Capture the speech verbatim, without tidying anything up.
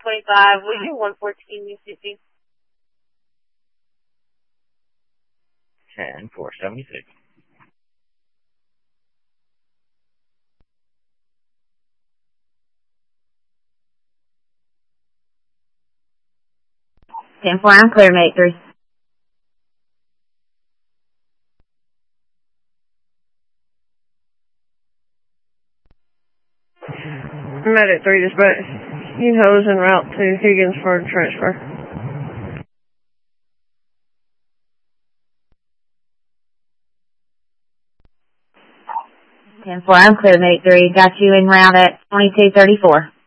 twenty-five, leaving one fourteen U C C. ten four seventy-six. ten four, I'm clear, mate three. Medic three dispatch. U-Hose en route to Higgins for transfer. ten four, I'm clear, mate three. Got you en route at twenty-two thirty-four.